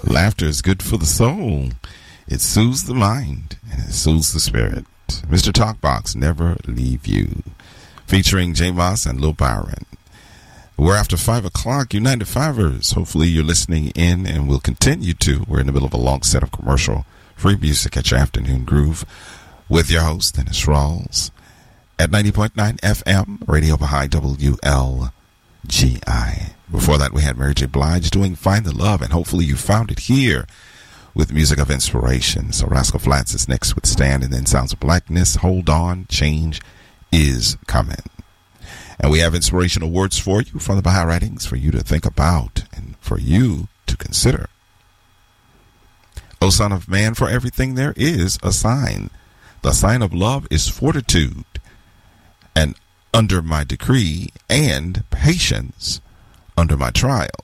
Laughter is good for the soul. It soothes the mind and it soothes the spirit. Mr. Talkbox, Never Leave You, featuring J. Moss and Lil Byron. We're after 5 o'clock, United Fivers. Hopefully you're listening in and will continue to. We're in the middle of a long set of commercial-free music at your afternoon groove with your host, Dennis Rawls, at 90.9 FM, Radio Baha'i WLGI. Before that, we had Mary J. Blige doing Find the Love, and hopefully you found it here with music of inspiration. So Rascal Flatts is next with Stand, and then Sounds of Blackness, Hold On, Change is Coming. And we have inspirational words for you from the Baha'i writings for you to think about and for you to consider. O son of man, for everything there is a sign. The sign of love is fortitude, and under my decree, and patience under my trial.